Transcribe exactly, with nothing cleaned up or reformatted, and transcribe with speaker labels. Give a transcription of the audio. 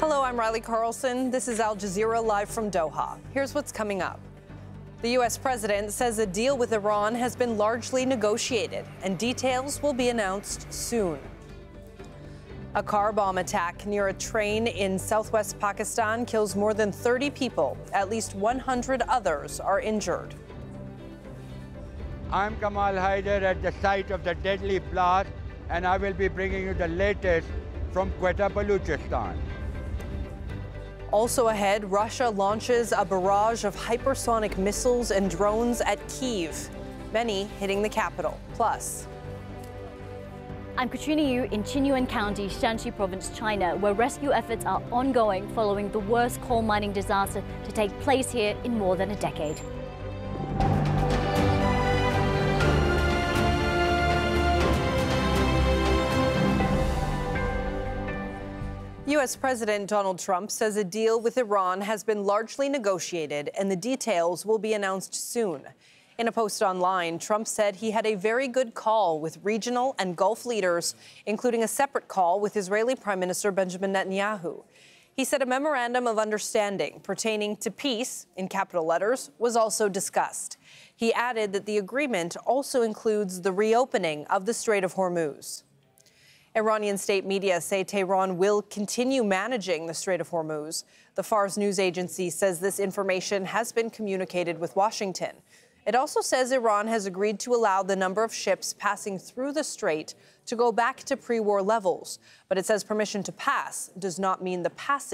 Speaker 1: Hello, I'm Riley Carlson. This is Al Jazeera live from Doha. Here's what's coming up. The U S president says a deal with Iran has been largely negotiated and details will be announced soon. A car bomb attack near a train in southwest Pakistan kills more than thirty people. At least one hundred others are injured.
Speaker 2: I'm Kamal Haider at the site of the deadly blast, and I will be bringing you the latest from Quetta, Balochistan.
Speaker 1: Also ahead, Russia launches a barrage of hypersonic missiles and drones at Kyiv, many hitting the capital. Plus,
Speaker 3: I'm Katrina Yu in Qinyuan County, Shanxi Province, China, where rescue efforts are ongoing following the worst coal mining disaster to take place here in more than a decade.
Speaker 1: U S President Donald Trump says a deal with Iran has been largely negotiated and the details will be announced soon. In a post online, Trump said he had a very good call with regional and Gulf leaders, including a separate call with Israeli Prime Minister Benjamin Netanyahu. He said a memorandum of understanding pertaining to peace, in capital letters, was also discussed. He added that the agreement also includes the reopening of the Strait of Hormuz. Iranian state media say Tehran will continue managing the Strait of Hormuz. The Fars news agency says this information has been communicated with Washington. It also says Iran has agreed to allow the number of ships passing through the strait to go back to pre-war levels. But it says permission to pass does not mean the passage